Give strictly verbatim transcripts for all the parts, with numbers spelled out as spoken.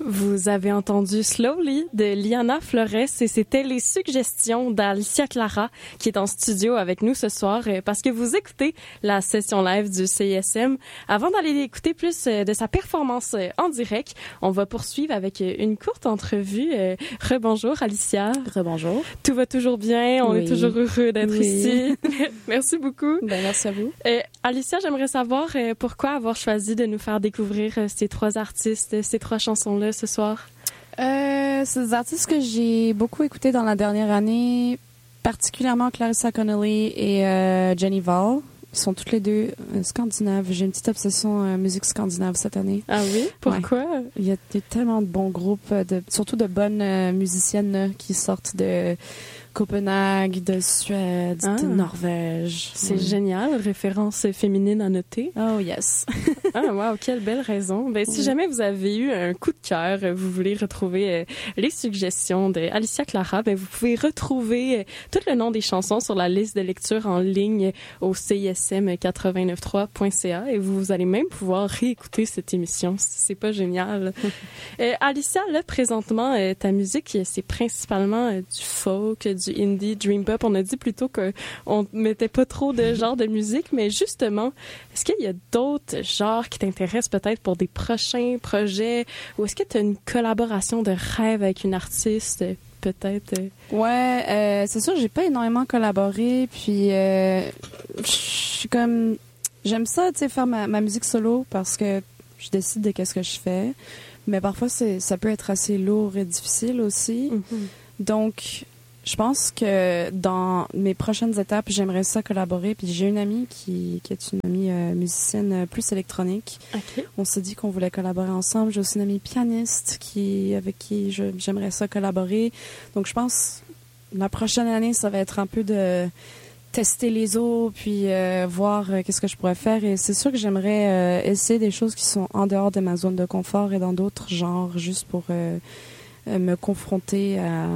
Vous avez entendu Slowly de Liana Flores et c'était les suggestions d'Alicia Clara qui est en studio avec nous ce soir parce que vous écoutez la session live du C I S M. Avant d'aller écouter plus de sa performance en direct, on va poursuivre avec une courte entrevue. Rebonjour Alicia. Rebonjour. Tout va toujours bien, on oui. est toujours heureux d'être oui. ici. Merci beaucoup. Ben, merci à vous. Euh, Alicia, j'aimerais savoir euh, pourquoi avoir choisi de nous faire découvrir euh, ces trois artistes, ces trois chansons-là ce soir. Euh, c'est des artistes que j'ai beaucoup écoutés dans la dernière année, particulièrement Clarissa Connolly et euh, Jenny Val. Ils sont toutes les deux euh, scandinaves. J'ai une petite obsession euh, musique scandinave cette année. Ah oui? Pourquoi? Ouais. Il y a tellement de bons groupes, de, surtout de bonnes euh, musiciennes là, qui sortent de Copenhague, de Suède, ah. de Norvège. C'est ouais. génial, référence féminine à noter. Oh yes. Ah wow, quelle belle raison. Ben si oui. jamais vous avez eu un coup de cœur, vous voulez retrouver euh, les suggestions de Alicia Clara, ben vous pouvez retrouver euh, tout le nom des chansons sur la liste de lecture en ligne au C I S M quatre-vingt-neuf trois point C A et vous allez même pouvoir réécouter cette émission. C'est pas génial. euh, Alicia, là présentement, euh, ta musique, c'est principalement euh, du folk, du indie, dream pop. On a dit plutôt qu'on mettait pas trop de genres de musique, mais justement, est-ce qu'il y a d'autres genres qui t'intéressent peut-être pour des prochains projets, ou est-ce que tu as une collaboration de rêve avec une artiste peut-être? Ouais, euh, c'est sûr, j'ai pas énormément collaboré, puis euh, je suis comme, j'aime ça, tu sais, faire ma, ma musique solo parce que je décide de qu'est-ce que je fais, mais parfois c'est, ça peut être assez lourd et difficile aussi, mm-hmm. donc je pense que dans mes prochaines étapes, j'aimerais ça collaborer. Puis j'ai une amie qui, qui est une amie euh, musicienne plus électronique. Okay. On s'est dit qu'on voulait collaborer ensemble. J'ai aussi une amie pianiste qui, avec qui je, j'aimerais ça collaborer. Donc je pense la prochaine année, ça va être un peu de tester les eaux, puis euh, voir euh, qu'est-ce que je pourrais faire. Et c'est sûr que j'aimerais euh, essayer des choses qui sont en dehors de ma zone de confort et dans d'autres genres, juste pour euh, euh, me confronter à...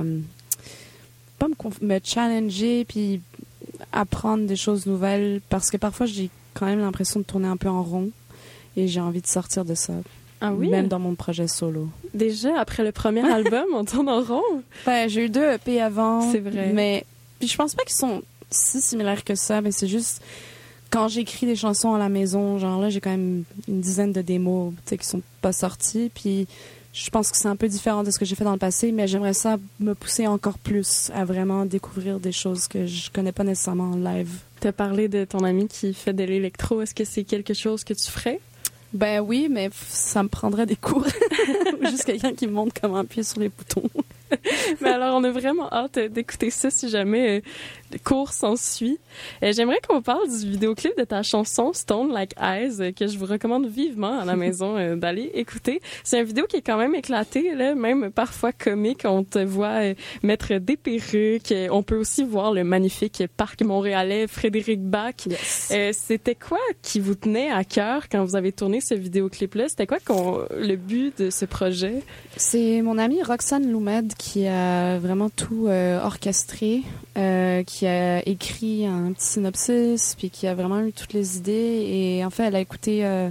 pas me, conf- me challenger puis apprendre des choses nouvelles parce que parfois j'ai quand même l'impression de tourner un peu en rond et j'ai envie de sortir de ça. Ah oui? Même dans mon projet solo. Déjà, après le premier album, on tourne en rond? Ben, j'ai eu deux E P avant. C'est vrai. Mais puis je pense pas qu'ils sont si similaires que ça, mais c'est juste quand j'écris des chansons à la maison, genre là, j'ai quand même une dizaine de démos, tu sais, qui sont pas sorties, puis je pense que c'est un peu différent de ce que j'ai fait dans le passé, mais j'aimerais ça me pousser encore plus à vraiment découvrir des choses que je connais pas nécessairement en live. Tu as parlé de ton ami qui fait de l'électro. Est-ce que c'est quelque chose que tu ferais? Ben oui, mais ça me prendrait des cours. Juste quelqu'un qui me montre comment appuyer sur les boutons. Mais alors, on a vraiment hâte d'écouter ça si jamais euh, le cours s'ensuit. Euh, j'aimerais qu'on parle du vidéoclip de ta chanson Stone Like Eyes, euh, que je vous recommande vivement à la maison euh, d'aller écouter. C'est une vidéo qui est quand même éclatée, là, même parfois comique. On te voit euh, mettre des perruques. Euh, on peut aussi voir le magnifique parc montréalais Frédéric Bach. Yes. Euh, c'était quoi qui vous tenait à cœur quand vous avez tourné ce vidéoclip-là? C'était quoi qu'on, le but de ce projet? C'est mon amie Roxane Loumed qui a vraiment tout euh, orchestré, euh, qui a écrit un petit synopsis, puis qui a vraiment eu toutes les idées. Et en fait, elle a écouté euh,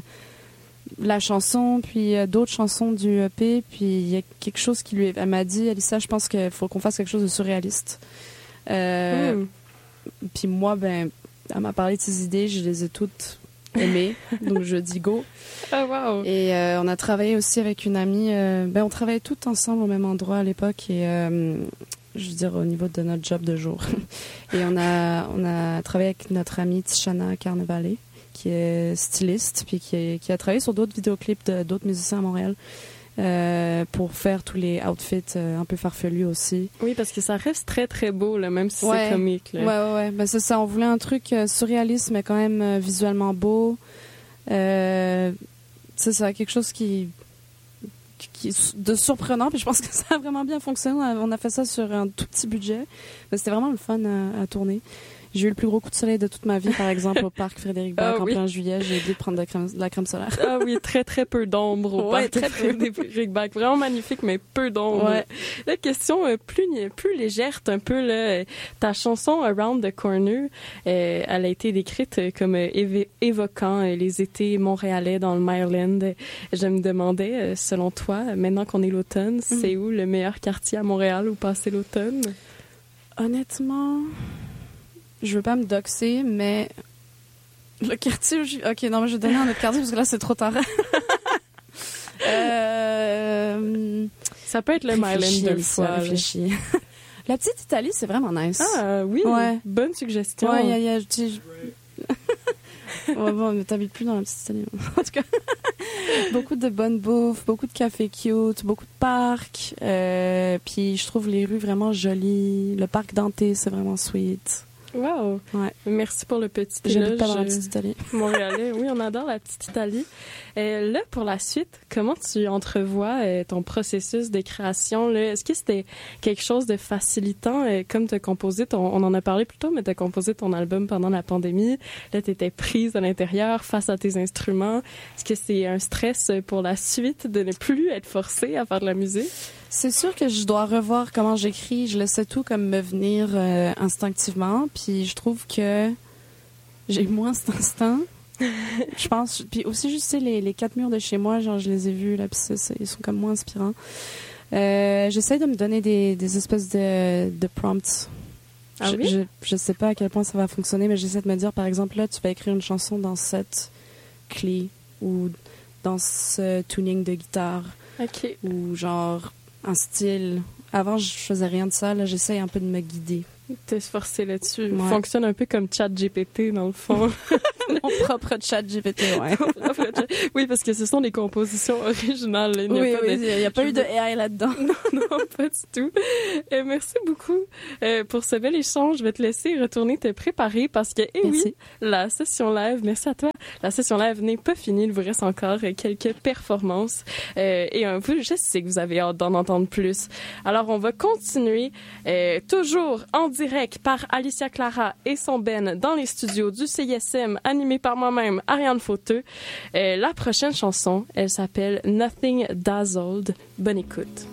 la chanson, puis euh, d'autres chansons du E P, puis il y a quelque chose qui lui... Elle m'a dit, Alicia, je pense qu'il faut qu'on fasse quelque chose de surréaliste. Euh, mm. Puis moi, ben, elle m'a parlé de ses idées, je les ai toutes aimées, donc je dis go. Ah, wow. Et euh, on a travaillé aussi avec une amie. Euh, ben on travaillait toutes ensemble au même endroit à l'époque et euh, je veux dire au niveau de notre job de jour. Et on a on a travaillé avec notre amie Tishana Carnevale qui est styliste puis qui est, qui a travaillé sur d'autres vidéoclips de d'autres musiciens à Montréal. Euh, pour faire tous les outfits euh, un peu farfelus aussi. Oui, parce que ça reste très très beau là, même si ouais. c'est comique. Là. Ouais, ouais, ouais. Ben c'est ça. On voulait un truc euh, surréaliste mais quand même euh, visuellement beau. Euh, c'est ça, quelque chose qui, qui est de surprenant. Puis je pense que ça a vraiment bien fonctionné. On a, on a fait ça sur un tout petit budget. Mais c'était vraiment le fun à, à tourner. J'ai eu le plus gros coup de soleil de toute ma vie, par exemple, au parc Frédéric-Bach Ah en oui. plein juillet. J'ai oublié de prendre de, crème, de la crème solaire. Ah oui, très, très peu d'ombre au Ouais, parc très peu. Frédéric-Bach. Vraiment magnifique, mais peu d'ombre. Ouais. La question euh, plus, plus légère, un peu, là, ta chanson Around the Corner, euh, elle a été décrite comme euh, évo- évoquant euh, les étés montréalais dans le Maryland. Je me demandais, euh, selon toi, maintenant qu'on est l'automne, mm. c'est où le meilleur quartier à Montréal où passer l'automne? Honnêtement, je veux pas me doxer, mais le quartier où je... Ok, non, mais je vais donner un autre quartier parce que là, c'est trop tard. euh... Ça peut être le Maryland de fois. Réfléchis. La petite Italie, c'est vraiment nice. Ah oui, ouais. Bonne suggestion. Ouais, y a, y a, tu... ouais, bon, mais t'habites plus dans la petite Italie. En tout cas, beaucoup de bonne bouffe, beaucoup de cafés cute, beaucoup de parcs. Euh, puis je trouve les rues vraiment jolies. Le parc Dante, c'est vraiment sweet. Wow! Ouais. Merci pour le petit éloge. J'habite pas dans la petite Italie. Montréalais, oui, on adore la petite Italie. Euh, là, pour la suite, comment tu entrevois euh, ton processus de création? Là? Est-ce que c'était quelque chose de facilitant? Euh, comme tu as composé ton... On en a parlé plus tôt, mais tu as composé ton album pendant la pandémie. Là, tu étais prise à l'intérieur face à tes instruments. Est-ce que c'est un stress pour la suite de ne plus être forcée à faire de la musique? C'est sûr que je dois revoir comment j'écris. Je laissais tout comme me venir euh, instinctivement. Puis je trouve que j'ai moins cet instinct. Je pense. Puis aussi, juste tu sais, les, les quatre murs de chez moi, genre je les ai vus là, puis c'est, c'est, ils sont comme moins inspirants. Euh, j'essaie de me donner des, des espèces de, de prompts. Ah je, oui? je, je sais pas à quel point ça va fonctionner, mais j'essaie de me dire, par exemple, là, tu vas écrire une chanson dans cette clé ou dans ce tuning de guitare. OK. Ou genre un style. Avant, je faisais rien de ça. Là, j'essaye un peu de me guider. T'esforcer là-dessus. Ouais. Fonctionne un peu comme ChatGPT, dans le fond. Mon propre ChatGPT, ouais. Oui, parce que ce sont des compositions originales. Il n'y a oui, pas, oui, de... il y a pas eu de A I là-dedans. Non, non, pas du tout. Euh, merci beaucoup euh, pour ce bel échange. Je vais te laisser retourner te préparer parce que, eh oui, la session live, merci à toi, la session live n'est pas finie. Il vous reste encore quelques performances. Euh, et un peu, je sais que vous avez hâte d'en entendre plus. Alors, on va continuer euh, toujours en direct par Alicia Clara et son Ben dans les studios du C I S M, animé par moi-même, Ariane Fauteux. Euh, la prochaine chanson, elle s'appelle Nothing Dazzled. Bonne écoute.